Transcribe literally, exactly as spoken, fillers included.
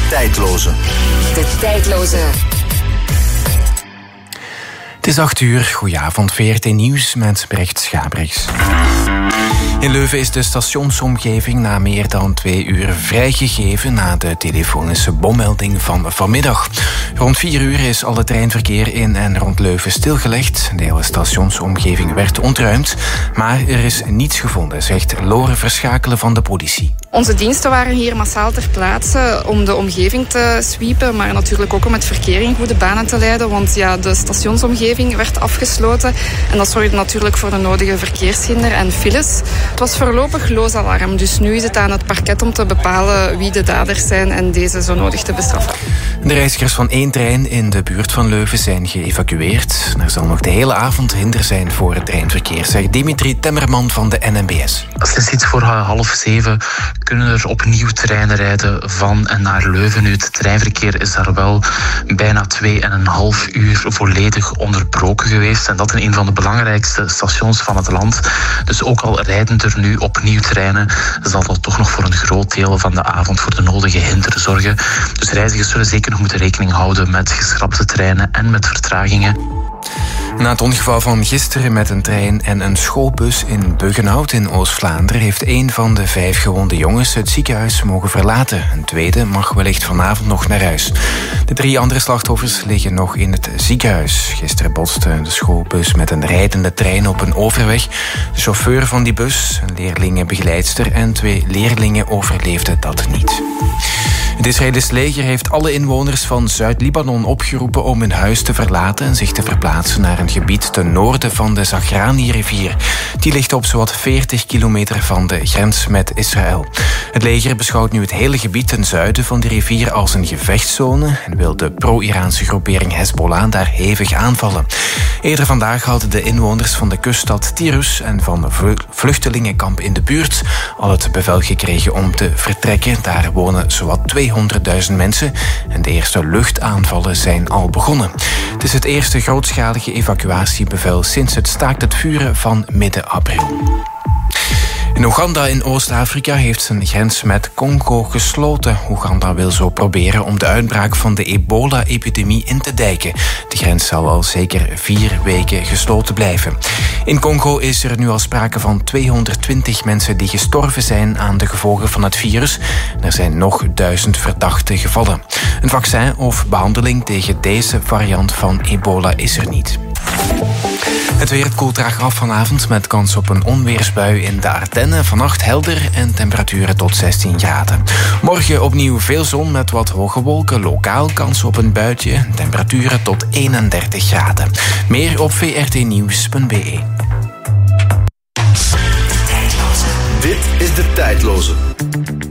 tijdloze. De tijdloze. Het is acht uur. Goedenavond, V R T Nieuws met Brecht Schabriks. In Leuven is de stationsomgeving na meer dan twee uur vrijgegeven na de telefonische bommelding van vanmiddag. Rond vier uur is alle treinverkeer in en rond Leuven stilgelegd. De hele stationsomgeving werd ontruimd, maar er is niets gevonden, zegt Lore Verschakelen van de politie. Onze diensten waren hier massaal ter plaatse om de omgeving te sweepen, maar natuurlijk ook om het verkeer in goede banen te leiden, want ja, de stationsomgeving werd afgesloten en dat zorgde natuurlijk voor de nodige verkeershinder en files. Het was voorlopig loos alarm, dus nu is het aan het parket om te bepalen wie de daders zijn en deze zo nodig te bestraffen. De reizigers van één trein in de buurt van Leuven zijn geëvacueerd. Er zal nog de hele avond hinder zijn voor het treinverkeer, zegt Dimitri Temmerman van de N M B S. Sinds iets voor half zeven kunnen er opnieuw treinen rijden van en naar Leuven. Nu, het treinverkeer is daar wel bijna twee en een half uur volledig onderbroken geweest. En dat in een van de belangrijkste stations van het land. Dus ook al rijden er nu opnieuw treinen, zal dat toch nog voor een groot deel van de avond voor de nodige hinder zorgen. Dus reizigers zullen zeker nog moeten rekening houden met geschrapte treinen en met vertragingen. Na het ongeval van gisteren met een trein en een schoolbus in Buggenhout in Oost-Vlaanderen heeft één van de vijf gewonde jongens het ziekenhuis mogen verlaten. Een tweede mag wellicht vanavond nog naar huis. De drie andere slachtoffers liggen nog in het ziekenhuis. Gisteren botste de schoolbus met een rijdende trein op een overweg. De chauffeur van die bus, een leerlingenbegeleidster en twee leerlingen overleefden dat niet. Het Israëlisch leger heeft alle inwoners van Zuid-Libanon opgeroepen om hun huis te verlaten en zich te verplaatsen naar een gebied ten noorden van de Zagrani-rivier. Die ligt op zowat veertig kilometer van de grens met Israël. Het leger beschouwt nu het hele gebied ten zuiden van de rivier als een gevechtszone en wil de pro-Iraanse groepering Hezbollah daar hevig aanvallen. Eerder vandaag hadden de inwoners van de kuststad Tirus en van een vluchtelingenkamp in de buurt al het bevel gekregen om te vertrekken. Daar wonen zowat tweehonderdduizend mensen en de eerste luchtaanvallen zijn al begonnen. Het is het eerste grootschalige evacuatiebevel sinds het staakt het vuren van midden april. In Oeganda in Oost-Afrika heeft zijn grens met Congo gesloten. Oeganda wil zo proberen om de uitbraak van de ebola-epidemie in te dijken. De grens zal al zeker vier weken gesloten blijven. In Congo is er nu al sprake van tweehonderdtwintig mensen die gestorven zijn aan de gevolgen van het virus. Er zijn nog duizend verdachte gevallen. Een vaccin of behandeling tegen deze variant van ebola is er niet. Het weer, het koelt traag af vanavond met kans op een onweersbui in de Ardennen. Vannacht helder en temperaturen tot zestien graden. Morgen opnieuw veel zon met wat hoge wolken. Lokaal kans op een buitje. Temperaturen tot eenendertig graden. Meer op v r t nieuws punt b e. Dit is de tijdloze.